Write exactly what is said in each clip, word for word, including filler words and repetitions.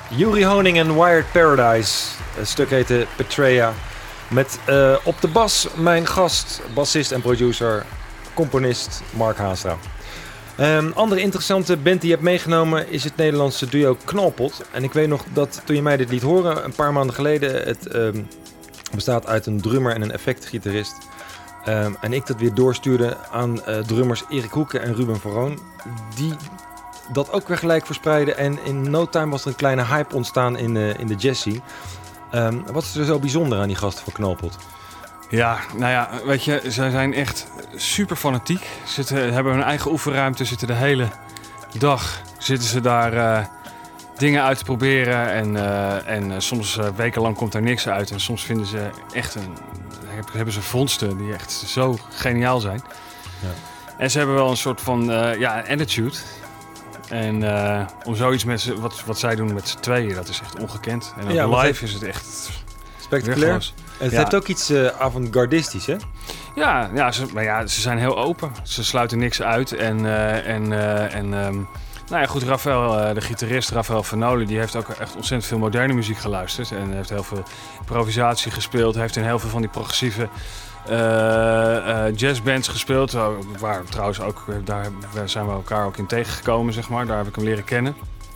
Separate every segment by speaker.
Speaker 1: Juri Honing en Wired Paradise. Het stuk heette Petrea. Met uh, op de bas mijn gast, bassist en producer, componist Mark Haastra. Een andere interessante band die je hebt meegenomen is het Nederlandse duo Knalpot. En ik weet nog dat toen je mij dit liet horen, een paar maanden geleden, het um, bestaat uit een drummer en een effectgitarist. Um, en ik dat weer doorstuurde aan uh, drummers Erik Hoeken en Ruben Verroon. Die dat ook weer gelijk verspreiden. En in no time was er een kleine hype ontstaan in, uh, in de jazz scene. Um, wat is er zo bijzonder aan die gasten van Knalpot?
Speaker 2: Ja, nou ja, weet je, zij zijn echt super fanatiek. Zitten, hebben hun eigen oefenruimte, zitten de hele dag zitten ze daar uh, dingen uit te proberen. En, uh, en uh, soms uh, wekenlang komt er niks uit. En soms vinden ze echt een, hebben ze vondsten die echt zo geniaal zijn. Ja. En ze hebben wel een soort van uh, ja, attitude. En uh, om zoiets met z'n, wat, wat zij doen met z'n tweeën, dat is echt ongekend. En ja, live het, is het echt
Speaker 1: spectaculair. Het ja. heeft ook iets uh, avant-gardistisch, hè?
Speaker 2: Ja, ja, ze, maar ja, ze zijn heel open. Ze sluiten niks uit. En, uh, en, uh, en um, nou ja, goed, Rafael, uh, de gitarist Rafael Fanoli, die heeft ook echt ontzettend veel moderne muziek geluisterd. En heeft heel veel improvisatie gespeeld. Hij heeft in heel veel van die progressieve Uh, uh, jazzbands gespeeld, uh, waar trouwens ook, daar zijn we elkaar ook in tegengekomen, zeg maar. Daar heb ik hem leren kennen.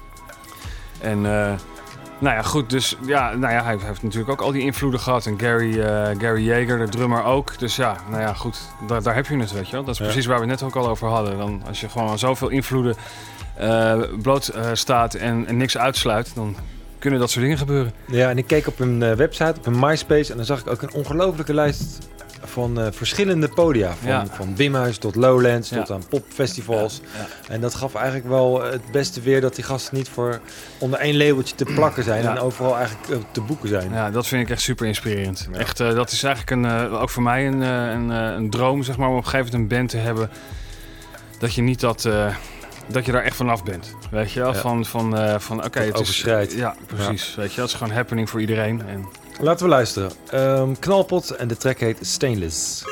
Speaker 2: En uh, nou ja, goed, dus ja, nou ja, hij heeft natuurlijk ook al die invloeden gehad. En Gary, uh, Gary Yeager, de drummer ook. Dus ja, nou ja, goed, daar, daar heb je het, weet je wel. Dat is ja. precies waar we het net ook al over hadden. Dan, als je gewoon aan zoveel invloeden uh, bloot uh, staat en, en niks uitsluit, dan kunnen dat soort dingen gebeuren.
Speaker 1: Ja, en ik keek op een uh, website, op een MySpace, en dan zag ik ook een ongelofelijke lijst van uh, verschillende podia. Van, ja. van Bimhuis tot Lowlands, ja. tot aan popfestivals. Ja. Ja. En dat gaf eigenlijk wel het beste weer dat die gasten niet voor onder één labeltje te plakken zijn. Ja. En overal eigenlijk uh, te boeken zijn.
Speaker 2: Ja, dat vind ik echt super inspirerend. Ja. Echt, uh, dat is eigenlijk een, uh, ook voor mij een, uh, een, uh, een droom, zeg maar, om op een gegeven moment een band te hebben. Dat je niet dat... Uh, dat je daar echt vanaf bent, weet je wel? Ja. Van, van, uh, van oké, okay, het
Speaker 1: overschrijdt.
Speaker 2: is... Ja, precies. Ja. Weet je, dat is gewoon happening voor iedereen. En...
Speaker 1: Laten we luisteren. Um, Knalpot en de track heet Stainless.